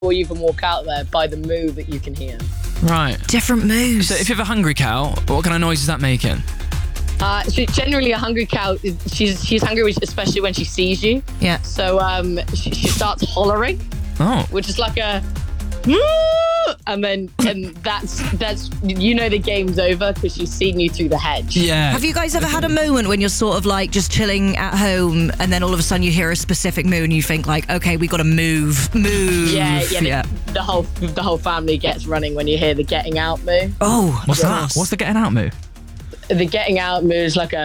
before you even walk out there by the moo that you can hear. Right. Different moves. So if you have a hungry cow, what kind of noise is that making? Generally, a hungry cow, she's hungry, especially when she sees you. Yeah. So she starts hollering, which is like a... And that's the game's over because she's seen you through the hedge. Yeah. Have you guys ever had a moment when you're sort of like just chilling at home and then all of a sudden you hear a specific moo and you think like, okay, we got to move. Yeah. The whole family gets running when you hear the getting out moo. Oh, what's that? What's the getting out moo? The getting out moo is like a...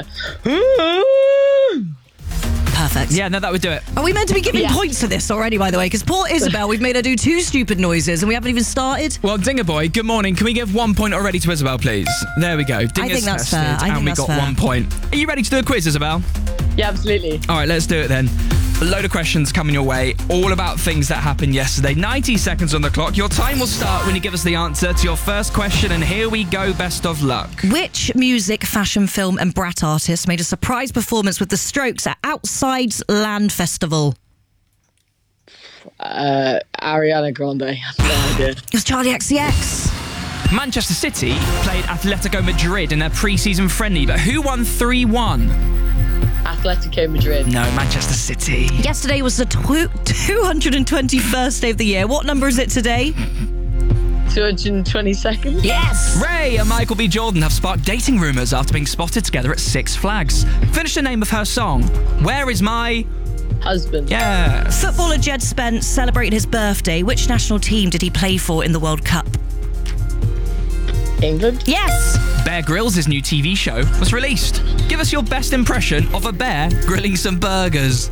Perfect. Yeah, no, that would do it. Are we meant to be giving points to this already, by the way? Because poor Isabel, we've made her do 2 stupid noises and we haven't even started. Well, Dinger Boy, good morning. Can we give 1 point already to Isabel, please? There we go. Dinger's I think that's tested, fair. and we got 1 point. Are you ready to do a quiz, Isabel? Yeah, absolutely. All right, let's do it then. A load of questions coming your way, all about things that happened yesterday. 90 seconds on the clock. Your time will start when you give us the answer to your first question, and here we go. Best of luck. Which music, fashion, film and brat artist made a surprise performance with the Strokes at Outside's Land Festival? Ariana Grande. I have no idea. It was Charlie XCX. Manchester City played Atletico Madrid in their pre-season friendly, but who won 3-1? Atletico Madrid. No, Manchester City. Yesterday was the 221st day of the year. What number is it today? 222nd. Yes! Ray and Michael B. Jordan have sparked dating rumours after being spotted together at Six Flags. Finish the name of her song. Where is my... husband. Yes. Footballer Jed Spence celebrated his birthday. Which national team did he play for in the World Cup? England. Yes! Bear Grylls' new TV show was released. Give us your best impression of a bear grilling some burgers.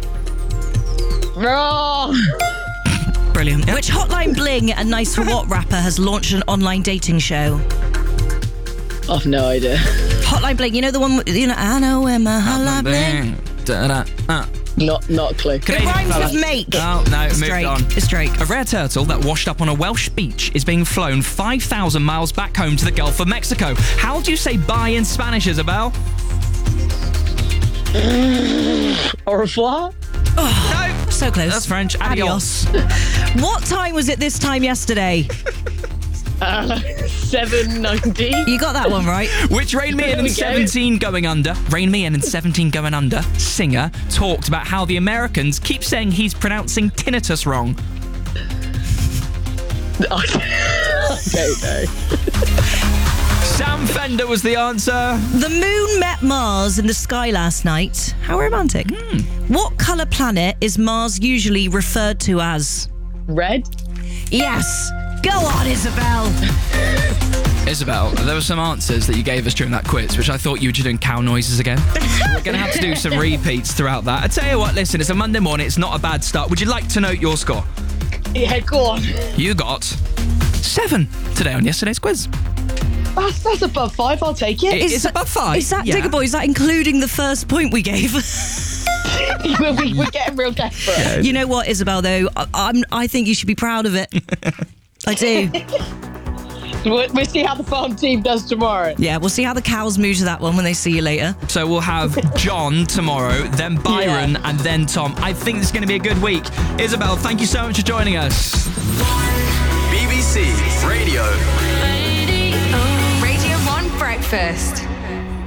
Raw. Brilliant. Which Hotline Bling, a Nice For What rapper, has launched an online dating show? I've no idea. Hotline Bling, you know the one, I know where my Hotline Bling. Not a clue. It rhymes with make. Oh, no, It's moved Drake. on. It's Drake. A rare turtle that washed up on a Welsh beach is being flown 5,000 miles back home to the Gulf of Mexico. How do you say bye in Spanish, Isabel? Au revoir? Oh, no. So close. That's French. Adios. What time was it this time yesterday? 7:90. You got that one right. Which Rain Me In and 17 Going Under, Rain Me In and 17 Going Under singer talked about how the Americans keep saying he's pronouncing tinnitus wrong. I don't know. Sam Fender was the answer. The moon met Mars in the sky last night. How romantic. What colour planet is Mars usually referred to as? Red? Yes. Go on, Isabel. Isabel, there were some answers that you gave us during that quiz, which I thought you were just doing cow noises again. We're going to have to do some repeats throughout that. I tell you what, listen, it's a Monday morning. It's not a bad start. Would you like to note your score? Yeah, go on. You got 7 today on yesterday's quiz. That's above 5. I'll take it. It's above 5. Is that, Digger Boy, is that including the first point we gave? We're getting real desperate. Yeah. You know what, Isabel, though? I think you should be proud of it. I do. We'll see how the farm team does tomorrow. Yeah, we'll see how the cows move to that one when they see you later. So we'll have John tomorrow, then Byron, and then Tom. I think this is going to be a good week. Isabel, thank you so much for joining us. BBC Radio. Radio 1 Breakfast.